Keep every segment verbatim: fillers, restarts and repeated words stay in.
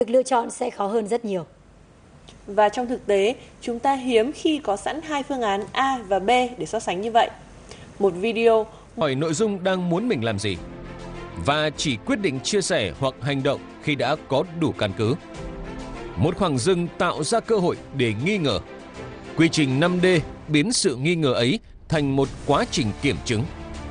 việc lựa chọn sẽ khó hơn rất nhiều. Và trong thực tế, chúng ta hiếm khi có sẵn hai phương án A và B để so sánh như vậy. Một video hỏi nội dung đang muốn mình làm gì và chỉ quyết định chia sẻ hoặc hành động khi đã có đủ căn cứ. Một khoảng dừng tạo ra cơ hội để nghi ngờ. Quy trình năm D biến sự nghi ngờ ấy thành một quá trình kiểm chứng.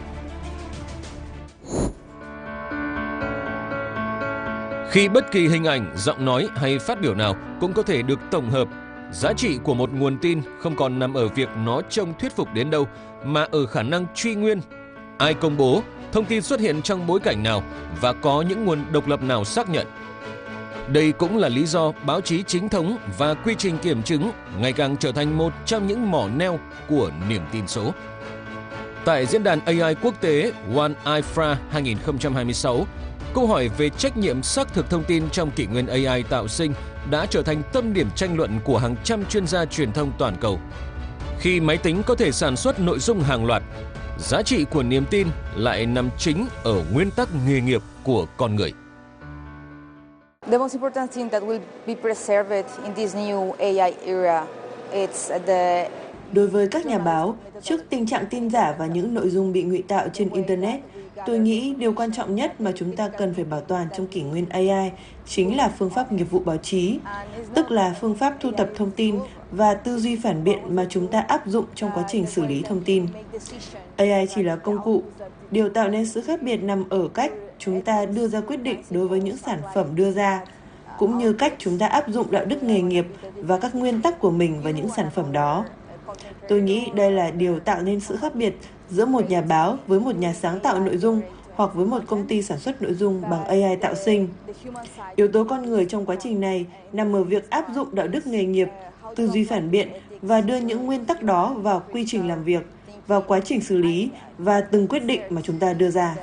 Khi bất kỳ hình ảnh, giọng nói hay phát biểu nào cũng có thể được tổng hợp, giá trị của một nguồn tin không còn nằm ở việc nó trông thuyết phục đến đâu, mà ở khả năng truy nguyên. Ai công bố, thông tin xuất hiện trong bối cảnh nào và có những nguồn độc lập nào xác nhận. Đây cũng là lý do báo chí chính thống và quy trình kiểm chứng ngày càng trở thành một trong những mỏ neo của niềm tin số. Tại diễn đàn a i quốc tế One i ép a hai nghìn không trăm hai mươi sáu, câu hỏi về trách nhiệm xác thực thông tin trong kỷ nguyên a i tạo sinh đã trở thành tâm điểm tranh luận của hàng trăm chuyên gia truyền thông toàn cầu. Khi máy tính có thể sản xuất nội dung hàng loạt, giá trị của niềm tin lại nằm chính ở nguyên tắc nghề nghiệp của con người. The most important thing that will be preserved in this new a i era, it's the Đối với các nhà báo, trước tình trạng tin giả và những nội dung bị ngụy tạo trên Internet, tôi nghĩ điều quan trọng nhất mà chúng ta cần phải bảo toàn trong kỷ nguyên a i chính là phương pháp nghiệp vụ báo chí, tức là phương pháp thu thập thông tin và tư duy phản biện mà chúng ta áp dụng trong quá trình xử lý thông tin. a i chỉ là công cụ. Điều tạo nên sự khác biệt nằm ở cách chúng ta đưa ra quyết định đối với những sản phẩm đưa ra, cũng như cách chúng ta áp dụng đạo đức nghề nghiệp và các nguyên tắc của mình vào những sản phẩm đó. Tôi nghĩ đây là điều tạo nên sự khác biệt giữa một nhà báo với một nhà sáng tạo nội dung hoặc với một công ty sản xuất nội dung bằng a i tạo sinh. Yếu tố con người trong quá trình này nằm ở việc áp dụng đạo đức nghề nghiệp, tư duy phản biện và đưa những nguyên tắc đó vào quy trình làm việc, vào quá trình xử lý và từng quyết định mà chúng ta đưa ra.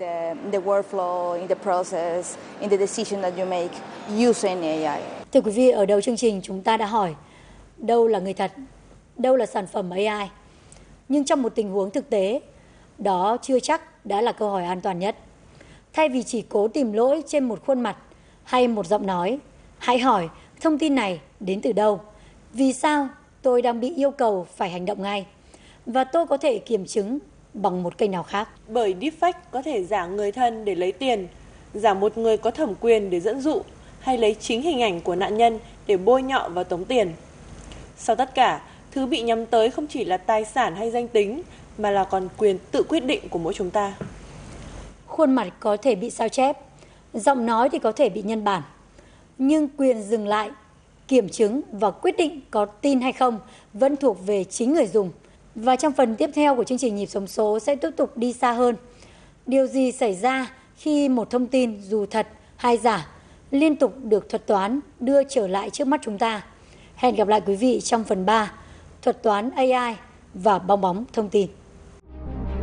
Thưa quý vị, ở đầu chương trình chúng ta đã hỏi đâu là người thật, đâu là sản phẩm a i. Nhưng trong một tình huống thực tế, đó chưa chắc đã là câu hỏi an toàn nhất. Thay vì chỉ cố tìm lỗi trên một khuôn mặt hay một giọng nói, hãy hỏi thông tin này đến từ đâu, vì sao tôi đang bị yêu cầu phải hành động ngay, và tôi có thể kiểm chứng bằng một kênh nào khác. Bởi deepfake có thể giả người thân để lấy tiền, giả một người có thẩm quyền để dẫn dụ, hay lấy chính hình ảnh của nạn nhân để bôi nhọ và tống tiền. Sau tất cả, thứ bị nhắm tới không chỉ là tài sản hay danh tính, mà là còn quyền tự quyết định của mỗi chúng ta. Khuôn mặt có thể bị sao chép, giọng nói thì có thể bị nhân bản, nhưng quyền dừng lại, kiểm chứng và quyết định có tin hay không vẫn thuộc về chính người dùng. Và trong phần tiếp theo của chương trình Nhịp Sống Số sẽ tiếp tục đi xa hơn. Điều gì xảy ra khi một thông tin dù thật hay giả liên tục được thuật toán đưa trở lại trước mắt chúng ta? Hẹn gặp lại quý vị trong phần ba, thuật toán a i và bong bóng thông tin.